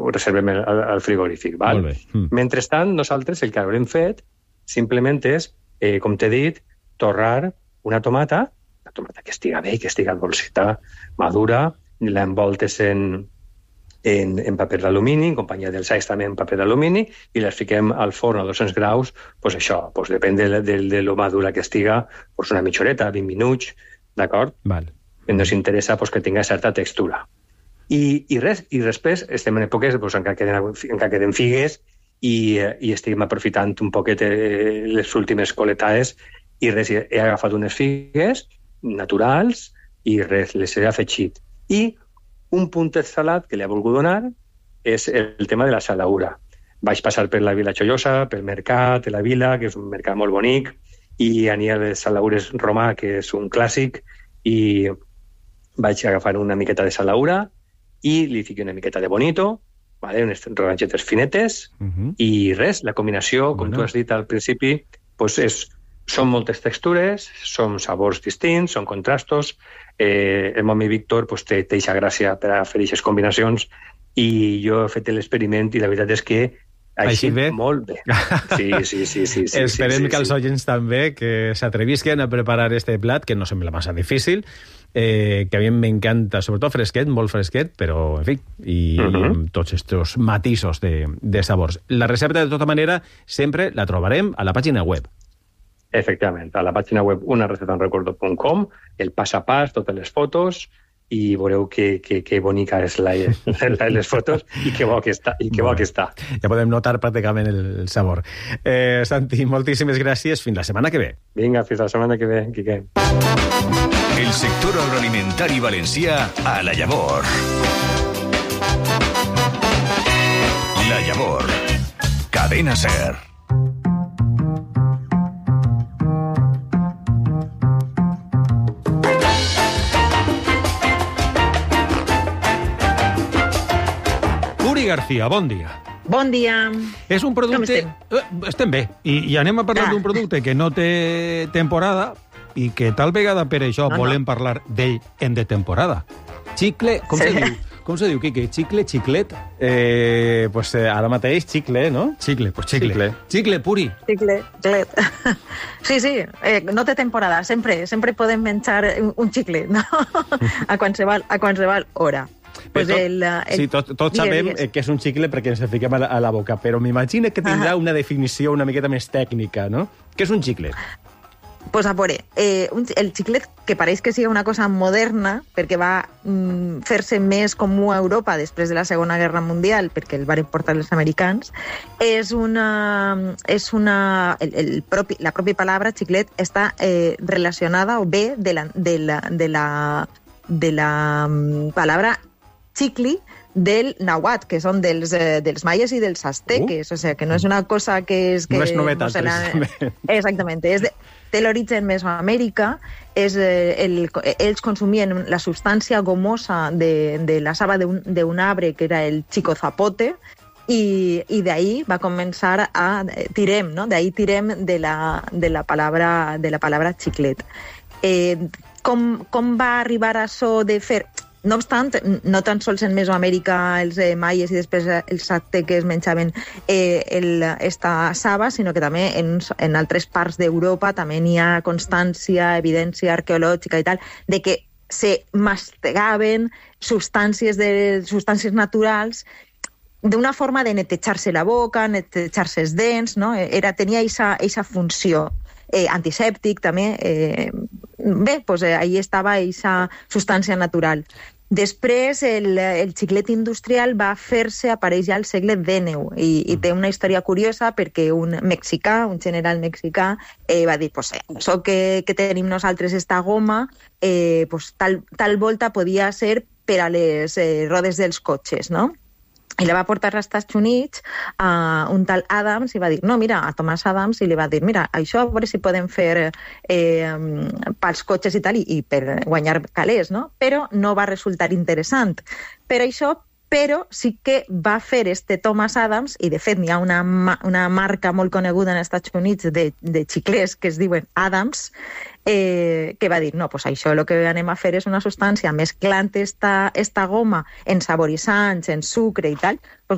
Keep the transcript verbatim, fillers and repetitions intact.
ho reservem al, al frigorífic. Val? Molt bé. Mm. Mentrestant, nosaltres el que haurem fet simplement és, eh, com t'he dit, torrar una tomata, una tomata que estiga bé, que estiga dolcita, madura, la envoltes en, en, en paper d'alumini, en companyia dels ais també en paper d'alumini, i les fiquem al forn a dos-cents graus, pues això, pues depèn de, de, de lo madura que estiga, pues una mitja horeta, vint minuts, d'acord? Val. Ens interessa pues, que tinga certa textura. I, i res, i després estem en èpoques pues, en què queden, en què queden figues i, i estem aprofitant un poquet eh, les últimes coletades i res, he agafat unes figues naturals i res, les he afegit. I un puntet salat que li ha volgut donar és el tema de la salaura. Vaig passar per la Vila Xollosa, pel mercat de la Vila, que és un mercat molt bonic, i n'hi ha les salaures romà, que és un clàssic, i vaig agafar una miqueta de salaura i li fiqué una miqueta de bonito, vale? Unes rodanxetes finetes, uh-huh. i res, la combinació, com bueno. tu has dit al principi, pues és, són moltes textures, són sabors distints, són contrastos. Eh, el meu amic Víctor pues, té eixa gràcia per a fer aquestes combinacions i jo he fet l'experiment i la veritat és que així bé? Molt bé. Sí, sí, sí. sí, sí Esperem sí, sí, que els sí. oients també que s'atrevisquen a preparar este plat, que no sembla massa difícil, eh, que a mi m'encanta, sobretot fresquet, molt fresquet, però, en fi, i uh-huh. amb tots estos matisos de, de sabors. La recepta, de tota manera, sempre la trobarem a la pàgina web. Efectivament, a la pàgina web una receta en recuerdo punt com, el pas a pas, totes les fotos, i veureu que, que, que bonica és la, la, les fotos i que bo que està. I que bo que està. Ja podem notar pràcticament el, el sabor. Eh, Santi, moltíssimes gràcies. Fins la setmana que ve. Vinga, fins la setmana que ve, Quique. El sector agroalimentari valencià a La Llavor. La Llavor. Cadena SER. García, bon dia. Bon dia. És un producte... Com estem? Eh, estem bé. I, i anem a parlar ah. d'un producte que no té temporada i que tal vegada per això no, volem no. parlar d'ell en de temporada. Xicle... Com sí. se diu? Com se diu, Quique? Xicle, xiclet? Eh, pues eh, ara mateix, xicle, no? Xicle, pues xicle. Xicle, xicle puri. Xicle, xiclet. Sí, sí, eh, no té temporada. Sempre, sempre podem menjar un, un xicle, no? A qualsevol, a qualsevol hora. Pues tot, el, el, sí, tots tot sabem digues. que és un xicle perquè ens el fiquem a la, a la boca, però m'imagino que tindrà uh-huh. una definició una miqueta més tècnica, no? Què és un xicle? Pues a veure, eh, un, el xiclet, que pareix que sigui una cosa moderna, perquè va mm, fer-se més comú a Europa després de la Segona Guerra Mundial, perquè el van portar els americans, és una... És una el, el propi, la pròpia paraula xiclet està eh, relacionada o ve de la, de la, de la, de la um, paraula xicli del nàhuatl, que són dels, eh, dels maies i dels azteques. Uh. O sigui, que no és una cosa que és... Que, no és novetat, no sé, la... precisament. Exactament. És de, té l'origen Mesoamèrica, és, eh, el, ells consumien la substància gomosa de, de la saba d'un arbre, que era el chico zapote, i, i d'ahí va començar a... Tirem, no? D'ahí tirem de la, de la paraula de la paraula xiclet. Eh, com, com va arribar a això de fer... No obstant, no tan sols en Mesoamèrica els eh, maies i després els azteques menjaven eh, el, esta saba, sinó que també en, en altres parts d'Europa també n'hi ha constància, evidència arqueològica i tal, de que se mastegaven substàncies, de, substàncies naturals d'una forma de netejar-se la boca, netejar-se els dents, no? Era, tenia aquesta funció. Eh, antisèptic també, eh, bé, doncs eh, ahí estava aquesta substància natural. Després el, el xiclet industrial va fer-se aparèixer al segle dinou i, i té una història curiosa perquè un mexicà, un general mexicà, eh, va dir, pues, eh, això que, que tenim nosaltres esta goma, eh, pues, tal, tal volta podia ser per a les eh, rodes dels cotxes, no? I la va portar als Estats Units a un tal Adams i va dir, no, mira, a Thomas Adams, i li va dir, mira, això a veure si podem fer eh, pels cotxes i tal, i, i per guanyar calés, no? Però no va resultar interessant. Per això, però sí que va fer este Thomas Adams, i de fet n'hi ha una, una marca molt coneguda en els Estats Units de, de xiclets que es diuen Adams, eh, que va dir, no, pues això el que anem a fer és una substància mesclant esta, esta goma en saboritzants, en sucre i tal, pues